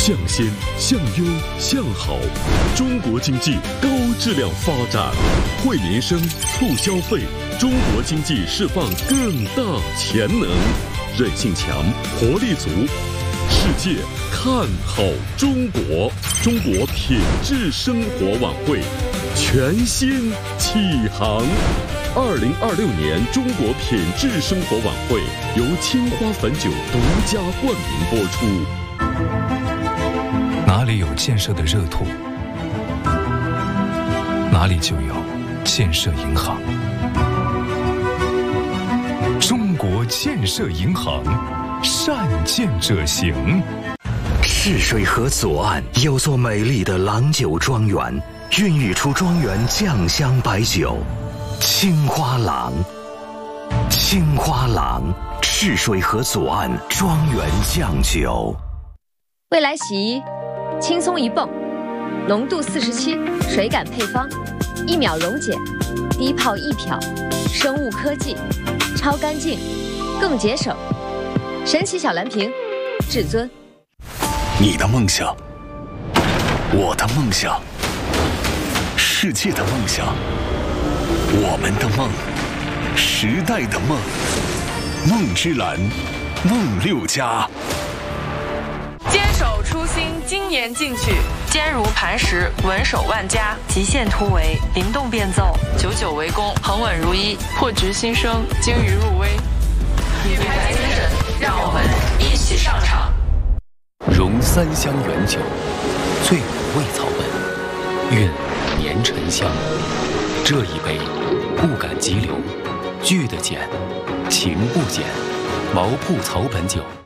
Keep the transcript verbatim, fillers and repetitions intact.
向先、向优、向好，中国经济高质量发展，惠民生、促消费，中国经济释放更大潜能，韧性强，活力足。世界看好中国，中国品质生活晚会全新启航。二零二六年中国品质生活晚会由青花汾酒独家冠名播出。 哪里有建设的热土，哪里就有建设银行。中国建设银行，善建者行。 赤水河左岸有座美丽的郎酒庄园，孕育出庄园酱香白酒青花郎。青花郎，赤水河左岸庄园酱酒。 未来洗衣，轻松一泵，浓度四十七，水感配方，一秒溶解，低泡一漂，生物科技，超干净，更节省。神奇小蓝瓶，至尊。 你的梦想，我的梦想，世界的梦想，我们的梦，时代的梦，梦之蓝，梦六家。 坚守初心，精研进取，坚如磐石，稳守万家，极限突围，灵动变奏，久久为功，恒稳如一，破局新生，精于入微。女排精神，让我们一起上场。 融三香原酒，醉五味草本，韵年沉香。这一杯，不敢急流，聚得减，情不减，毛铺草本酒。